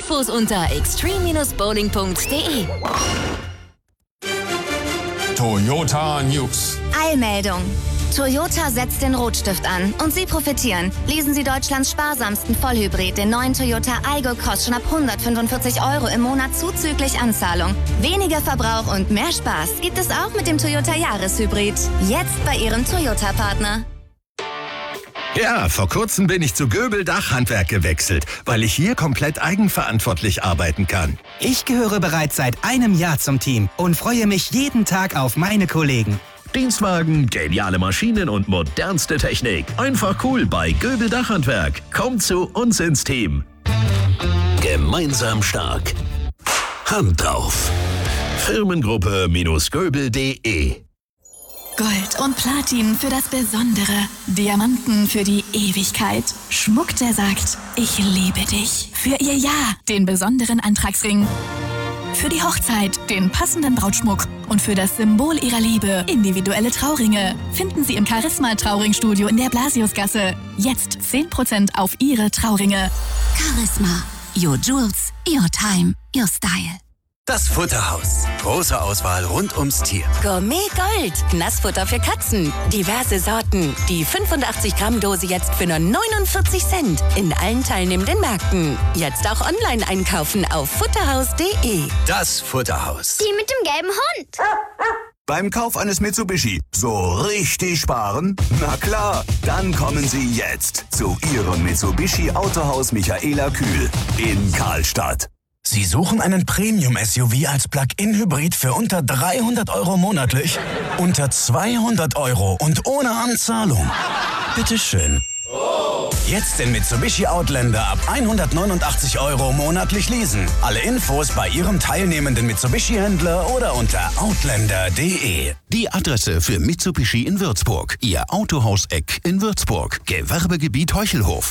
Infos unter extreme-bowling.de. Toyota News. Eilmeldung. Toyota setzt den Rotstift an und Sie profitieren. Lesen Sie Deutschlands sparsamsten Vollhybrid, den neuen Toyota Aygo, kostet schon ab 145 € im Monat zuzüglich Anzahlung. Weniger Verbrauch und mehr Spaß gibt es auch mit dem Toyota Jahreshybrid. Jetzt bei Ihrem Toyota-Partner. Ja, vor kurzem bin ich zu Göbel Dachhandwerk gewechselt, weil ich hier komplett eigenverantwortlich arbeiten kann. Ich gehöre bereits seit einem Jahr zum Team und freue mich jeden Tag auf meine Kollegen. Dienstwagen, geniale Maschinen und modernste Technik. Einfach cool bei Göbel Dachhandwerk. Kommt zu uns ins Team. Gemeinsam stark. Hand drauf. Firmengruppe-göbel.de. Gold und Platin für das Besondere. Diamanten für die Ewigkeit. Schmuck, der sagt, ich liebe dich. Für ihr Ja, den besonderen Antragsring. Für die Hochzeit, den passenden Brautschmuck. Und für das Symbol ihrer Liebe, individuelle Trauringe. Finden Sie im Charisma Trauringstudio in der Blasiusgasse. Jetzt 10% auf Ihre Trauringe. Charisma. Your Jewels, your time, your style. Das Futterhaus. Große Auswahl rund ums Tier. Gourmet Gold. Nassfutter für Katzen. Diverse Sorten. Die 85-Gramm-Dose jetzt für nur 49 Cent. In allen teilnehmenden Märkten. Jetzt auch online einkaufen auf futterhaus.de. Das Futterhaus. Die mit dem gelben Hund. Beim Kauf eines Mitsubishi so richtig sparen? Na klar, dann kommen Sie jetzt zu Ihrem Mitsubishi Autohaus Michaela Kühl in Karlstadt. Sie suchen einen Premium-SUV als Plug-in-Hybrid für unter 300 € monatlich? Unter 200 € und ohne Anzahlung? Bitteschön. Jetzt den Mitsubishi Outlander ab 189 € monatlich leasen. Alle Infos bei Ihrem teilnehmenden Mitsubishi-Händler oder unter outlander.de. Die Adresse für Mitsubishi in Würzburg. Ihr Autohaus-Eck in Würzburg. Gewerbegebiet Heuchelhof.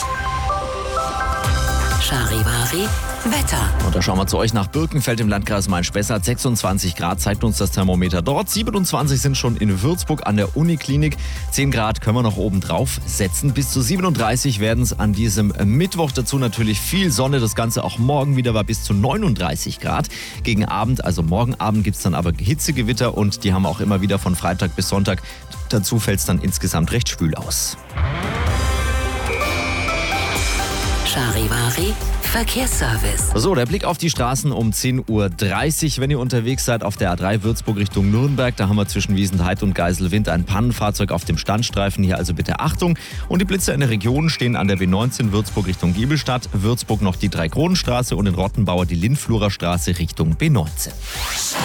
Charivari Wetter. Und da schauen wir zu euch nach Birkenfeld im Landkreis Main-Spessart. 26 Grad zeigt uns das Thermometer dort. 27 sind schon in Würzburg an der Uniklinik. 10 Grad können wir noch oben drauf setzen. Bis zu 37 werden es an diesem Mittwoch. Dazu natürlich viel Sonne. Das Ganze auch morgen wieder bei bis zu 39 Grad. Gegen Abend, also morgen Abend, gibt es dann aber Hitzegewitter und die haben wir auch immer wieder von Freitag bis Sonntag. Dazu fällt es dann insgesamt recht schwül aus. Charivari Verkehrsservice. So, der Blick auf die Straßen um 10:30 Uhr. Wenn ihr unterwegs seid auf der A3 Würzburg Richtung Nürnberg, da haben wir zwischen Wiesenheid und Geiselwind ein Pannenfahrzeug auf dem Standstreifen. Hier also bitte Achtung. Und die Blitzer in der Region stehen an der B19 Würzburg Richtung Giebelstadt, Würzburg noch die Dreikronenstraße und in Rottenbauer die Lindflurer Straße Richtung B19.